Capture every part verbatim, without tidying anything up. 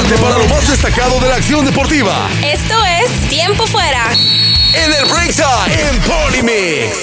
Prepárate para lo más destacado de la acción deportiva. Esto es Tiempo Fuera. En el Break Time en Polymix.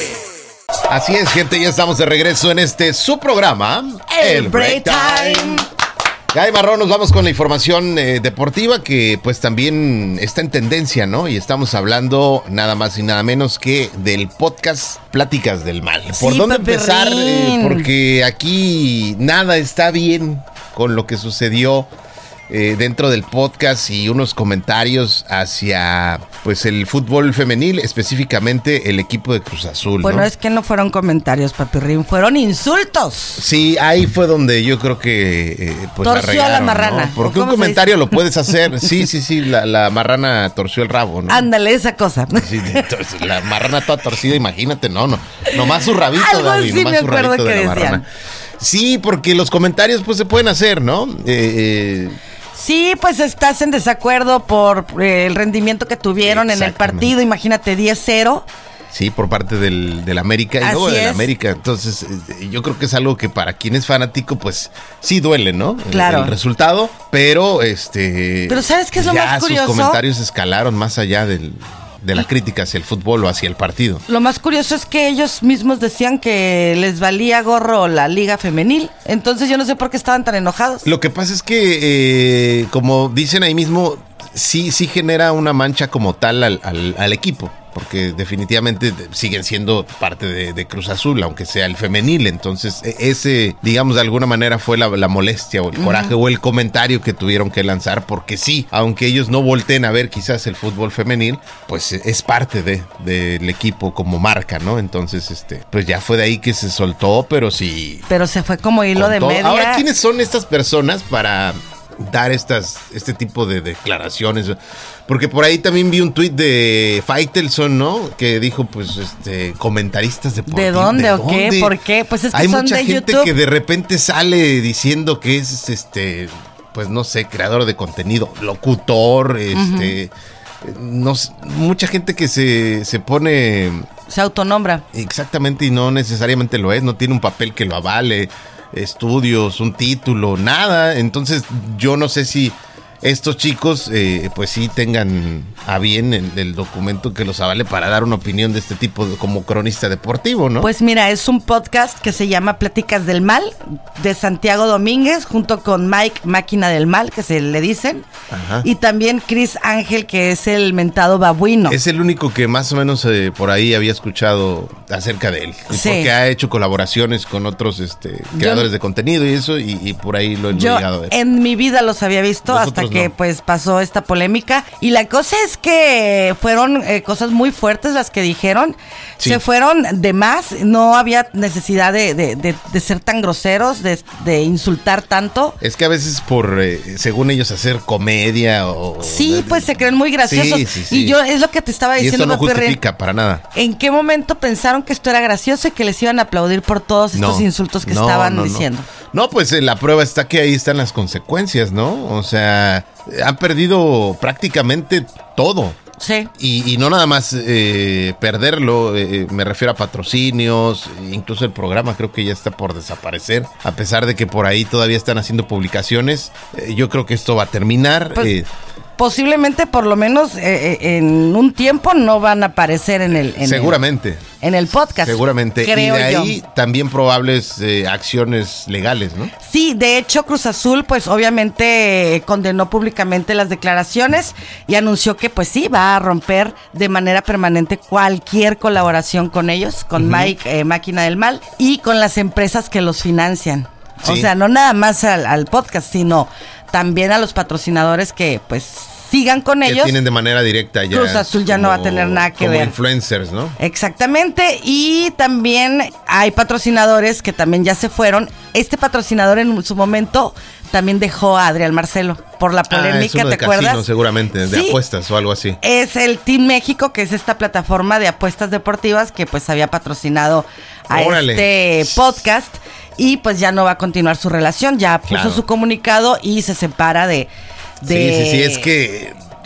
Así es, gente, ya estamos de regreso en este su programa, El, el Break Time. Time. Gaby Marrón, nos vamos con la información eh, deportiva que pues también está en tendencia, ¿no? Y estamos hablando nada más y nada menos que del podcast Pláticas del Mal. ¿Por sí, dónde Peperrín. empezar? Eh, porque aquí nada está bien con lo que sucedió eh, dentro del podcast y unos comentarios hacia pues el fútbol femenil, específicamente el equipo de Cruz Azul, ¿no? Bueno, es que no fueron comentarios, Papirrín, fueron insultos. Sí, ahí fue donde yo creo que eh, pues torció la regaron, a la marrana. ¿no? Porque un comentario lo puedes hacer. Sí, sí, sí, la, la marrana torció el rabo, ¿no? Ándale, esa cosa. Sí, entonces, la marrana toda torcida, imagínate, no, no. Nomás su rabito, Algo David, así nomás me su acuerdo rabito que de la decían. marrana. Sí, porque los comentarios pues se pueden hacer, ¿no? Eh, eh, Sí, pues estás en desacuerdo por eh, el rendimiento que tuvieron en el partido. Imagínate, diez cero. Sí, por parte del, del América y Así luego del es. América. Entonces, eh, yo creo que es algo que para quien es fanático, pues sí duele, ¿no? Claro. El, el resultado, pero este. Pero ¿sabes qué es lo ya más curioso? Sus comentarios escalaron más allá del, de la crítica hacia el fútbol o hacia el partido. Lo más curioso es que ellos mismos decían que les valía gorro la liga femenil. Entonces yo no sé por qué estaban tan enojados. Lo que pasa es que, eh, como dicen ahí mismo, sí, sí genera una mancha como tal al, al, al equipo. Porque definitivamente siguen siendo parte de, de Cruz Azul, aunque sea el femenil. Entonces, ese, digamos, de alguna manera fue la, la molestia o el coraje uh-huh. o el comentario que tuvieron que lanzar. Porque sí, aunque ellos no volteen a ver quizás el fútbol femenil, pues es parte de del equipo como marca, ¿no? Entonces, este, pues ya fue de ahí que se soltó, pero sí. Pero se fue como hilo de todo. media. Ahora, ¿quiénes son estas personas para dar estas este tipo de declaraciones? Porque por ahí también vi un tuit de Faitelson, ¿no? Que dijo, pues, este, comentaristas deportivos. ¿De dónde ¿De o dónde? qué? ¿Por qué? Pues es que hay son mucha de gente YouTube. que de repente sale diciendo que es, este, pues, no sé, creador de contenido, locutor, este, uh-huh. no sé, mucha gente que se, se pone... Se autonombra. Exactamente, y no necesariamente lo es, no tiene un papel que lo avale, estudios, un título, nada. Entonces, yo no sé si estos chicos, eh, pues sí tengan a bien el, el documento que los avale para dar una opinión de este tipo de, como cronista deportivo, ¿no? Pues mira, es un podcast que se llama Pláticas del Mal, de Santiago Domínguez, junto con Mike Máquina del Mal, que se le dicen, Ajá. y también Chris Ángel, que es el mentado babuino. Es el único que más o menos eh, por ahí había escuchado acerca de él, sí. porque ha hecho colaboraciones con otros este, creadores yo, de contenido y eso, y, y por ahí lo he yo llegado a ver. En mi vida los había visto Nosotros hasta que no. pues pasó esta polémica, y la cosa es que fueron eh, cosas muy fuertes las que dijeron, sí. se fueron de más, no había necesidad de, de, de, de ser tan groseros, de, de insultar tanto. Es que a veces por, eh, según ellos, hacer comedia o... Sí, de, pues se creen muy graciosos, sí, sí, sí. y yo es lo que te estaba diciendo. Y eso no Pepe justifica Ren, para nada. ¿En qué momento pensaron que esto era gracioso y que les iban a aplaudir por todos estos no, insultos que no, estaban no, diciendo? No, no pues eh, la prueba está que ahí están las consecuencias, ¿no? O sea, han perdido prácticamente todo. Sí. Y, y no nada más eh, perderlo, eh, me refiero a patrocinios, incluso el programa creo que ya está por desaparecer, a pesar de que por ahí todavía están haciendo publicaciones. Eh, yo creo que esto va a terminar. Pues, eh, posiblemente, por lo menos eh, en un tiempo, no van a aparecer en el... En seguramente. El, en el podcast. Seguramente. Creo y de ahí yo. también probables eh, acciones legales, ¿no? Sí, de hecho Cruz Azul pues obviamente eh, condenó públicamente las declaraciones y anunció que pues sí, va a romper de manera permanente cualquier colaboración con ellos, con uh-huh. Mike eh, Máquina del Mal, y con las empresas que los financian. Sí. O sea, no nada más al, al podcast, sino también a los patrocinadores que pues sigan con que ellos. Tienen de manera directa ya. Cruz Azul ya como, no va a tener nada que como ver. Influencers, ¿no? Exactamente. Y también hay patrocinadores que también ya se fueron. Este patrocinador en su momento también dejó a Adrián Marcelo por la polémica, ah, es uno ¿te de acuerdas? Casino, seguramente, de sí, apuestas o algo así. Es el Team México, que es esta plataforma de apuestas deportivas que pues había patrocinado a Órale. este podcast. Y pues ya no va a continuar su relación, ya puso claro. su comunicado y se separa de... de... Sí, sí, sí, es que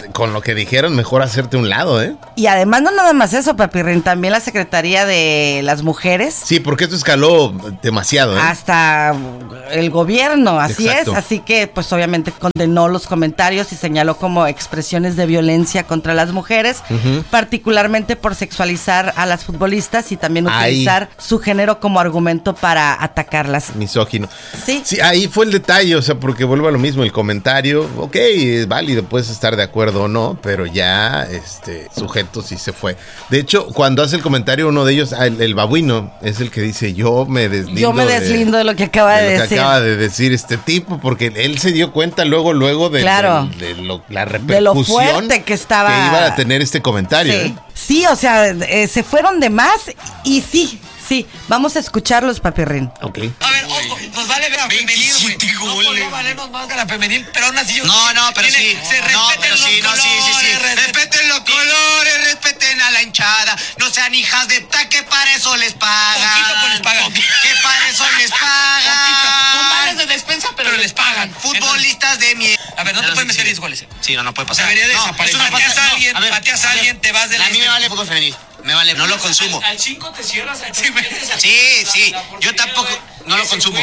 con lo que dijeron, mejor hacerte un lado, ¿eh? Y además no nada más eso, Papirrín, también la Secretaría de las Mujeres. Sí, porque esto escaló demasiado, ¿eh? Hasta el gobierno, así Exacto. es. Así que, pues obviamente condenó los comentarios y señaló como expresiones de violencia contra las mujeres, uh-huh. particularmente por sexualizar a las futbolistas y también utilizar ahí su género como argumento para atacarlas. Misógino. Sí. Sí, ahí fue el detalle, o sea, porque vuelvo a lo mismo, el comentario, ok, es válido, puedes estar de acuerdo o no, pero ya, este, sujeto sí se fue. De hecho, cuando hace el comentario uno de ellos, el, el babuino, es el que dice, yo me deslindo. Yo me deslindo de, de lo que acaba de, de lo decir. que acaba de decir este tipo, porque él se dio cuenta luego, luego de, claro. de, de lo, la repercusión de lo fuerte que estaba. Que iba a tener este comentario. Sí, ¿eh? sí, o sea, eh, se fueron de más y sí. Sí, vamos a escucharlos, Papirrín. Ok. A ver, ojo, nos vale ver a femenil, güey. No, no valemos más que la femenil, pero aún así yo... No, no, pero tiene, sí. Se no, respeten pero los sí, colores. No, sí, sí, sí. Respeten, respeten los colores, respeten a la hinchada. No sean hijas de ta, que para eso les pagan. Poquito, pues les pagan. Que para eso les pagan. Son males de despensa, pero, pero les pagan. Futbolistas de mierda. A ver, no te pueden meter diez goles. Sí, no, no puede pasar. Debería no, desaparecer. Es una pateas falta, a alguien, no, a ver, pateas a alguien, te vas de la... A mí me vale fútbol femenil. Me vale, no lo consumo. Al cinco te cierras. Al sí, sí, sí. Yo tampoco, no lo consumo.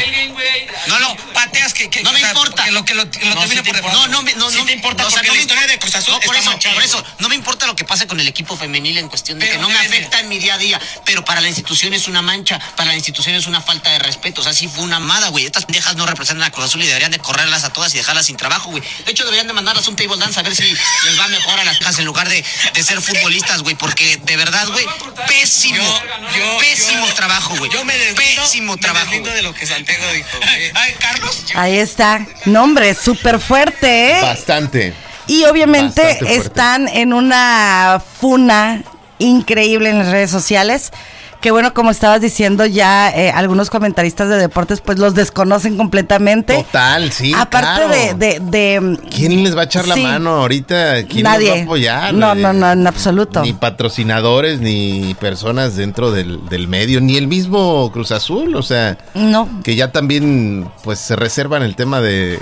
No lo pateas que, que no me importa. Que lo que lo, que lo no, termina sí por no, no, no, sí no te importa no, porque o sea, no la me historia de Cruz Azul no, por está eso, manchada. por eso, no me importa lo que pase con el equipo femenil en cuestión de pero que no me afecta en mi día a día, pero para la institución es una mancha, para la institución es una falta de respeto, o sea, sí fue una amada, güey. Estas pendejas no representan a Cruz Azul y deberían de correrlas a todas y dejarlas sin trabajo, güey. De hecho, deberían de mandarlas a un table dance a ver si les va mejor a las hijas en lugar de, de ser futbolistas, güey, porque de verdad, güey, pésimo, yo, yo, pésimo yo, trabajo, güey. Yo me deslindo, pésimo trabajo. Me de lo que Santiago dijo, güey. Ay, Carlos. Ahí está. Nombre, súper fuerte, ¿eh? Bastante. Y obviamente están en una funa increíble en las redes sociales. Que bueno, como estabas diciendo, ya eh, algunos comentaristas de deportes pues los desconocen completamente. Total, sí, aparte claro. de, de, de... ¿Quién les va a echar sí, la mano ahorita? ¿Quién nadie. les va a apoyar? No, no, no, en absoluto. Ni patrocinadores, ni personas dentro del, del medio, ni el mismo Cruz Azul, o sea... No. Que ya también pues se reservan el tema de...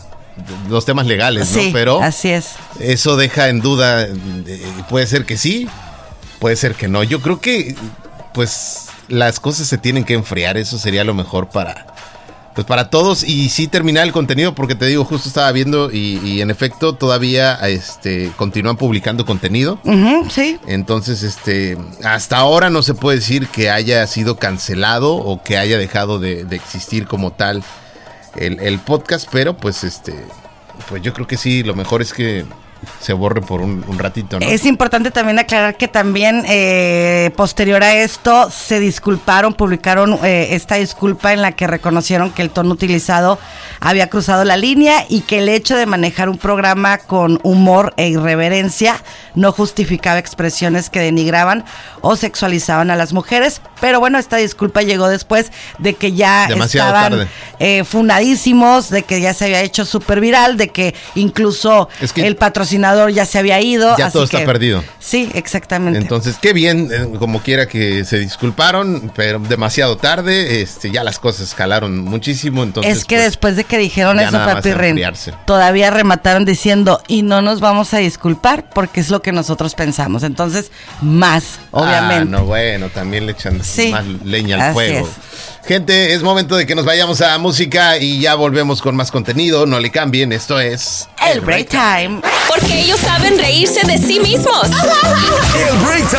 los temas legales, sí, ¿no? Pero así es. Eso deja en duda, puede ser que sí, puede ser que no. Yo creo que pues las cosas se tienen que enfriar, eso sería lo mejor para pues para todos y sí terminar el contenido, porque te digo, justo estaba viendo y, y en efecto todavía este continúan publicando contenido. Uh-huh, sí. Entonces, este hasta ahora no se puede decir que haya sido cancelado o que haya dejado de, de existir como tal el, el podcast, pero pues este pues yo creo que sí, lo mejor es que se borre por un, un ratito, ¿no? Es importante también aclarar que también eh, posterior a esto se disculparon, publicaron eh, esta disculpa en la que reconocieron que el tono utilizado había cruzado la línea y que el hecho de manejar un programa con humor e irreverencia no justificaba expresiones que denigraban o sexualizaban a las mujeres. Pero bueno, esta disculpa llegó después de que ya demasiado estaban eh, funadísimos, de que ya se había hecho súper viral, de que incluso es que el patrocinador ya se había ido. Ya así todo está que, perdido. Sí, exactamente. Entonces, qué bien, eh, como quiera que se disculparon, pero demasiado tarde, este, ya las cosas escalaron muchísimo. Entonces, es que pues, después de que dijeron eso, Papirrín, todavía remataron diciendo, y no nos vamos a disculpar porque es lo que nosotros pensamos. Entonces, más, obviamente. Ah, no, bueno, también le echan sí, más leña al fuego. Es. Gente, es momento de que nos vayamos a música y ya volvemos con más contenido. No le cambien, esto es El Break Time. Porque ellos saben reírse de sí mismos. El Break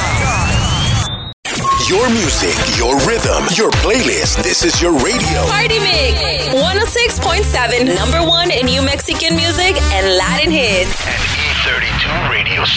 Time. Your music, your rhythm, your playlist. This is your radio. Party Mix one oh six point seven, number one in New Mexican music and Latin hits. And E thirty-two Radio